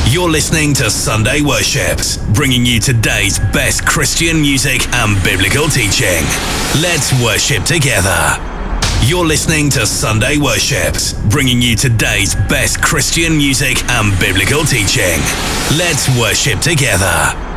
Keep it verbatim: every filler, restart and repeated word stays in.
You're listening to Sunday Worships, bringing you today's best Christian music and biblical teaching. Let's worship together. You're listening to Sunday Worships, bringing you today's best Christian music and biblical teaching. Let's worship together.